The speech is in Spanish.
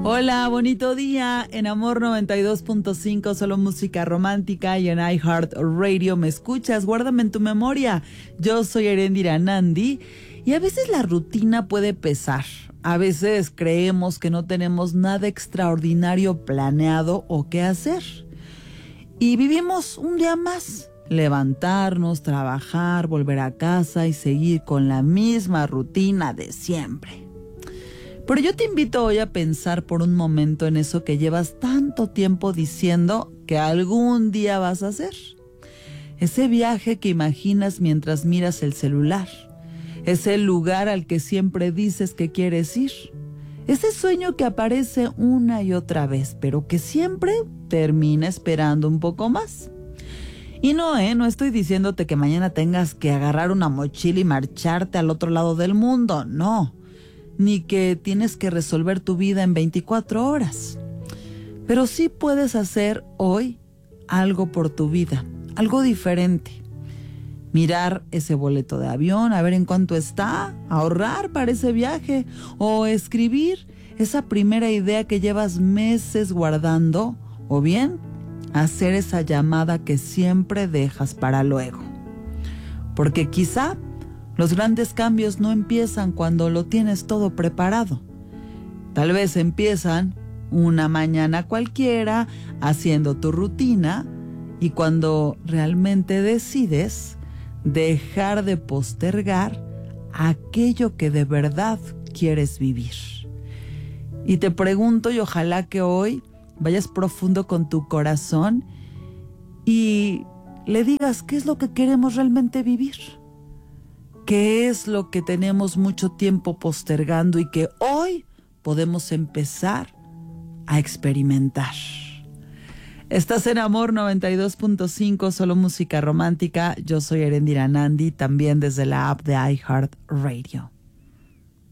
Hola, bonito día. En Amor 92.5, solo música romántica, y en iHeart Radio me escuchas. Guárdame en tu memoria. Yo soy Eréndira Nandi y a veces la rutina puede pesar. A veces creemos que no tenemos nada extraordinario planeado o qué hacer. Y vivimos un día más. Levantarnos, trabajar, volver a casa y seguir con la misma rutina de siempre. Pero yo te invito hoy a pensar por un momento en eso que llevas tanto tiempo diciendo que algún día vas a hacer. Ese viaje que imaginas mientras miras el celular. Ese lugar al que siempre dices que quieres ir. Ese sueño que aparece una y otra vez, pero que siempre termina esperando un poco más. Y no estoy diciéndote que mañana tengas que agarrar una mochila y marcharte al otro lado del mundo, no. Ni que tienes que resolver tu vida en 24 horas. Pero sí puedes hacer hoy algo por tu vida, algo diferente. Mirar ese boleto de avión, a ver en cuánto está, ahorrar para ese viaje, o escribir esa primera idea que llevas meses guardando, o bien hacer esa llamada que siempre dejas para luego. Porque quizá los grandes cambios no empiezan cuando lo tienes todo preparado. Tal vez empiezan una mañana cualquiera, haciendo tu rutina, y cuando realmente decides dejar de postergar aquello que de verdad quieres vivir. Y te pregunto, y ojalá que hoy vayas profundo con tu corazón y le digas qué es lo que queremos realmente vivir. ¿Qué es lo que tenemos mucho tiempo postergando y que hoy podemos empezar a experimentar? Estás en Amor 92.5, solo música romántica. Yo soy Eréndira Nandi, también desde la app de iHeart Radio.